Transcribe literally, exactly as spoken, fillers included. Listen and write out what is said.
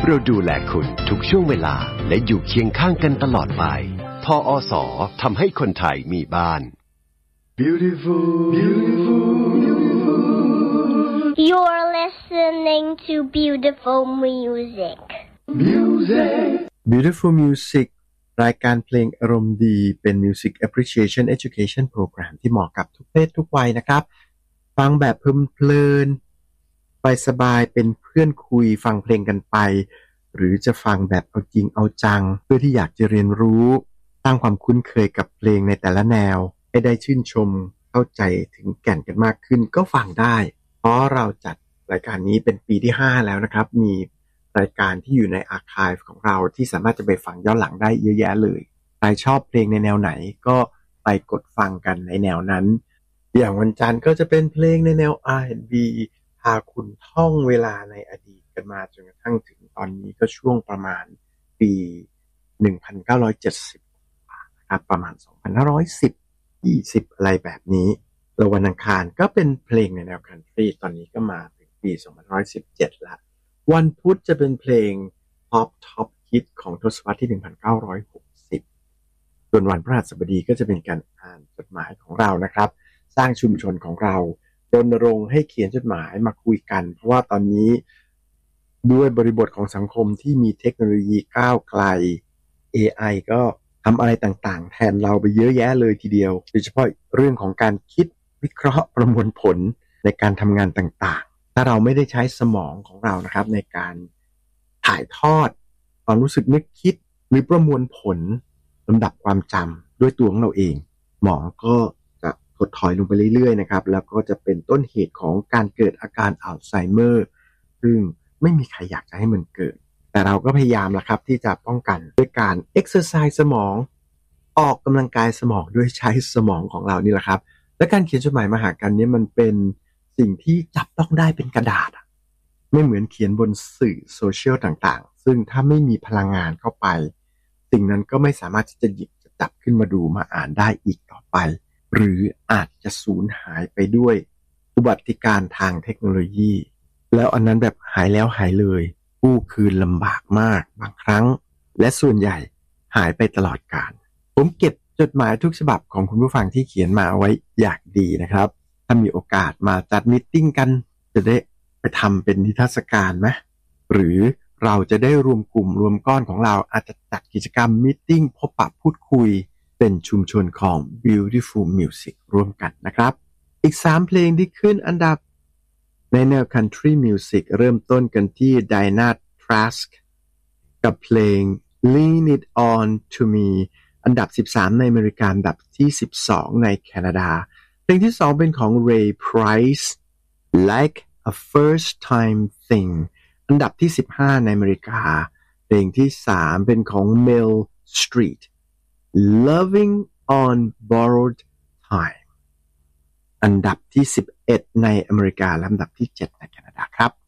เราดูแลคุณทุกช่วงเวลาและอยู่เคียงข้างกันตลอดไปพอ อส.ทำให้คนไทยมีบ้าน Beautiful, beautiful, beautiful. You're listening to beautiful music. Music. Beautiful Music รายการเพลงอารมณ์ดีเป็น Music Appreciation Education Program ที่เหมาะกับทุกเพศทุกวัยนะครับฟังแบบเพลินๆไปสบายเป็นเพื่อนคุยฟังเพลงกันไปหรือจะฟังแบบเอาจริงเอาจังเพื่อที่อยากจะเรียนรู้สร้างความคุ้นเคยกับเพลงในแต่ละแนวให้ได้ชื่นชมเข้าใจถึงแก่นกันมากขึ้นก็ฟังได้เพราะเราจัดรายการนี้เป็นปีที่ห้าแล้วนะครับมีรายการที่อยู่ในอาร์ไคฟ์ของเราที่สามารถจะไปฟังย้อนหลังได้เยอะแยะเลยใครชอบเพลงในแนวไหนก็ไปกดฟังกันในแนวนั้นอย่างวันจันทร์ก็จะเป็นเพลงในแนว อาร์ แอนด์ บี พาคุณท่องเวลาในอดีตกันมาจนกระทั่งถึงตอนนี้ก็ช่วงประมาณปีหนึ่งพันเก้าร้อยเจ็ดสิบนะครับประมาณสองพันห้าร้อยสิบ ยี่สิบอะไรแบบนี้แล้ววันอังคารก็เป็นเพลงในแนวคันทรีตอนนี้ก็มาถึงปีสองพันห้าร้อยสิบเจ็ดแล้ววันพุธจะเป็นเพลง Pop Top Hit ของทศวรรษที่หนึ่งพันเก้าร้อยหกสิบส่วนวันพฤหัสบดีก็จะเป็นการอ่านจดหมายของเรานะครับสร้างชุมชนของเรารณรงค์ให้เขียนจดหมายมาคุยกันเพราะว่าตอนนี้ด้วยบริบทของสังคมที่มีเทคโนโลยีก้าวไกล เอ ไอ ก็ทำอะไรต่างๆแทนเราไปเยอะแยะเลยทีเดียวโดยเฉพาะเรื่องของการคิดวิเคราะห์ประมวลผลในการทำงานต่างๆถ้าเราไม่ได้ใช้สมองของเรานะครับในการถ่ายทอดความรู้สึกนึกคิดหรือประมวลผลลำดับความจำด้วยตัวของเราเองหมอก็จะถดถอยลงไปเรื่อยๆนะครับแล้วก็จะเป็นต้นเหตุของการเกิดอาการอัลไซเมอร์ซึ่งไม่มีใครอยากจะให้มันเกิดแต่เราก็พยายามละครับที่จะป้องกันด้วยการเอ็กซ์เซอร์ไซส์สมองออกกำลังกายสมองด้วยใช้สมองของเรานี่แหละครับและการเขียนจดหมายมาหากันนี้มันเป็นสิ่งที่จับต้องได้เป็นกระดาษไม่เหมือนเขียนบนสื่อโซเชียลต่างๆซึ่งถ้าไม่มีพลังงานเข้าไปสิ่งนั้นก็ไม่สามารถที่จะหยิบจะจับขึ้นมาดูมาอ่านได้อีกต่อไปหรืออาจจะสูญหายไปด้วยอุบัติการณ์ทางเทคโนโลยีแล้วอันนั้นแบบหายแล้วหายเลยกู้คืนลำบากมากบางครั้งและส่วนใหญ่หายไปตลอดกาลผมเก็บจดหมายทุกฉบับของคุณผู้ฟังที่เขียนมาไว้อย่างดีนะครับถ้ามีโอกาสมาจัดมีตติ้งกันจะได้ไปทำเป็นนิทรรศการไหมหรือเราจะได้รวมกลุ่มรวมก้อนของเราอาจจะจัดกิจกรรมมีตติ้งพบปะพูดคุยเป็นชุมชนของ Beautiful Music ร่วมกันนะครับอีกสามเพลงที่ขึ้นอันดับในแนว Country Music เริ่มต้นกันที่ Diana Trask กับเพลง Lean It On To Me อันดับสิบสามในอเมริกาอันดับที่สิบสองในแคนาดาเพลงที่สองเป็นของ Ray Price Like a First Time Thing อันดับที่สิบห้าในอเมริกาเพลงที่สามเป็นของ Mel Street Loving on Borrowed Time อันดับที่สิบเอ็ดในอเมริกาและอันดับที่เจ็ดในแคนาดาครับ